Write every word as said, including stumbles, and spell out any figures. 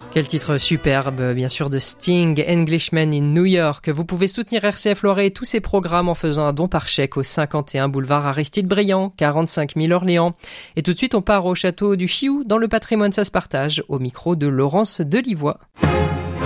Quel titre superbe, bien sûr, de Sting, Englishman in New York. Vous pouvez soutenir R C F Loiret et tous ses programmes en faisant un don par chèque au cinquante et un boulevard Aristide Briand, quarante-cinq mille Orléans. Et tout de suite, on part au château du Chiou, dans le patrimoine ça se partage, au micro de Laurence Delivois.